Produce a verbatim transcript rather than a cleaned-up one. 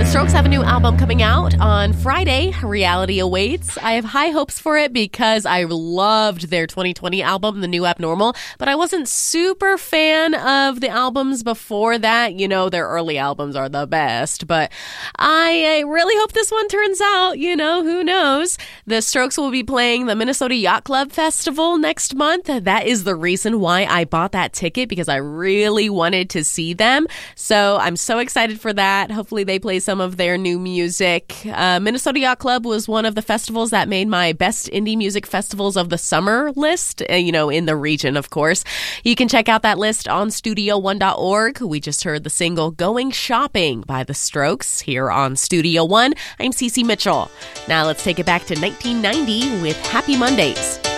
The Strokes have a new album coming out on Friday. Reality Awaits. I have high hopes for it because I loved their twenty twenty album, The New Abnormal, but I wasn't super fan of the albums before that. You know, their early albums are the best, but I really hope this one turns out. You know, who knows? The Strokes will be playing the Minnesota Yacht Club Festival next month. That is the reason why I bought that ticket, because I really wanted to see them. So I'm so excited for that. Hopefully they play some of their new music. Uh, Minnesota Yacht Club was one of the festivals that made my best indie music festivals of the summer list, uh, you know, in the region, of course. You can check out that list on studio one dot org. We just heard the single Going Shopping by The Strokes here on Studio One. I'm Cece Mitchell. Now let's take it back to nineteen ninety with Happy Mondays.